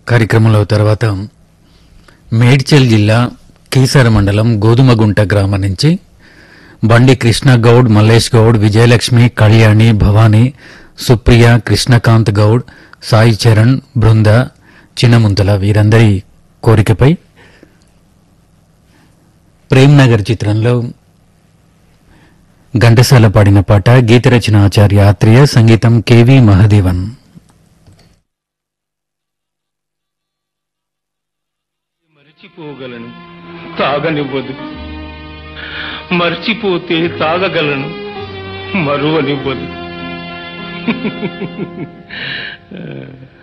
కార్యక్రమంలో తర్వాత మేడ్చల్ జిల్లా కీసర మండలం గోధుమగుంట గ్రామం నుంచి బండి కృష్ణ గౌడ్, మల్లేష్ గౌడ్, విజయలక్ష్మి, కళ్యాణి, భవానీ, సుప్రియ, కృష్ణకాంత్ గౌడ్, సాయి చరణ్, బృంద, చిన్నముంతల వీరందరి కోరికపై ప్రేమ్నగర్ చిత్రంలో ఘంటసాల పాడిన పాట. గీత రచన ఆచార్య ఆత్రేయ, సంగీతం కెవి మహదేవన్. మరిచిపోగలను, తాగనివ్వదు. మర్చిపోతే తాగగలను, మరువనివ్వదు.